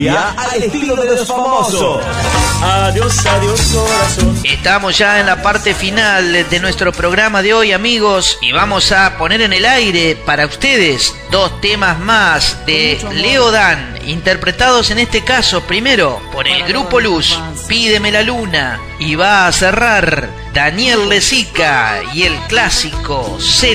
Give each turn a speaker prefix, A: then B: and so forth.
A: Al estilo de los famosos.
B: Adiós, adiós, corazón.
C: Estamos ya en la parte final de nuestro programa de hoy, amigos, y vamos a poner en el aire para ustedes 2 temas más de Leo Dan, interpretados en este caso primero por el Grupo Luz, Pídeme la Luna, y va a cerrar Daniel Lezica y el clásico